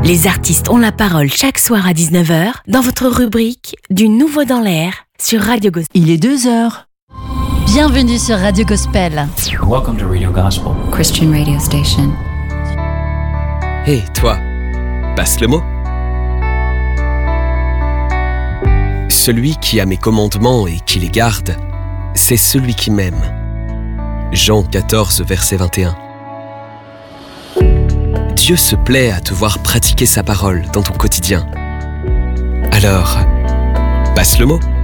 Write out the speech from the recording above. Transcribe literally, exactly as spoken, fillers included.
Les artistes ont la parole chaque soir à dix-neuf heures dans votre rubrique Du Nouveau dans l'air sur Radio Gospel. Il est deux heures. Bienvenue sur Radio Gospel. Welcome to Radio Gospel, Christian radio station. Hé, hey, toi, passe le mot. Celui qui a mes commandements et qui les garde, c'est celui qui m'aime. Jean quatorze, verset vingt et un. Dieu se plaît à te voir pratiquer sa parole dans ton quotidien. Alors, passe le mot.